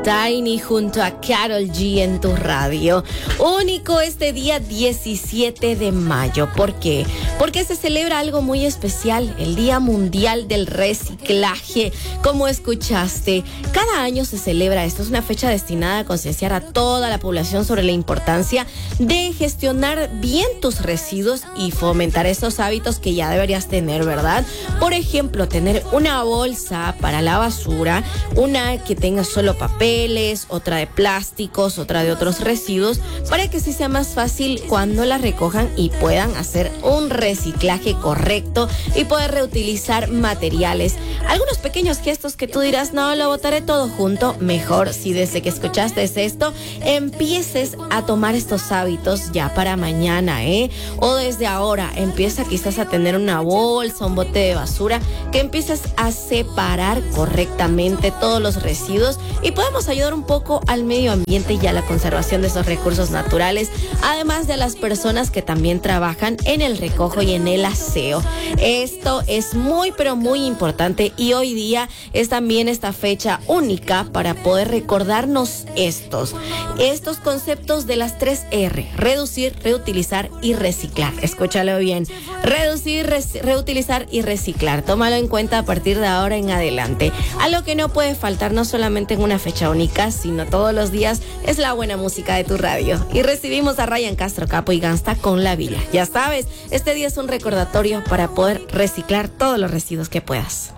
Tiny junto a Karol G en tu radio. Único este día 17 de mayo. ¿Por qué? Porque se celebra algo muy especial, el Día Mundial del Reciclaje. Como escuchaste, cada año se celebra esto. Es una fecha destinada a concienciar a toda la población sobre la importancia de gestionar bien tus residuos y fomentar esos hábitos que ya deberías tener, ¿verdad? Por ejemplo, tener una bolsa para la basura, una que tenga solo papel, otra de plásticos, otra de otros residuos, para que así sea más fácil cuando la recojan y puedan hacer un reciclaje correcto y poder reutilizar materiales. Algunos pequeños gestos que tú dirás, no, lo botaré todo junto. Mejor si desde que escuchaste esto empieces a tomar estos hábitos ya para mañana, o desde ahora empieza quizás a tener una bolsa, un bote de basura, que empieces a separar correctamente todos los residuos y podemos ayudar un poco al medio ambiente y a la conservación de esos recursos naturales, además de las personas que también trabajan en el recojo y en el aseo. Esto es muy, pero muy importante y hoy día es también esta fecha única para poder recordarnos estos conceptos de las 3 R: reducir, reutilizar y reciclar. Escúchalo bien: reducir, reutilizar y reciclar. Tómalo en cuenta a partir de ahora en adelante. Algo que no puede faltar, no solamente en una fecha única, sino todos los días, es la buena música de tu radio. Y recibimos a Ryan Castro, Capo y Gangsta con La Villa. Ya sabes, este día es un recordatorio para poder reciclar todos los residuos que puedas.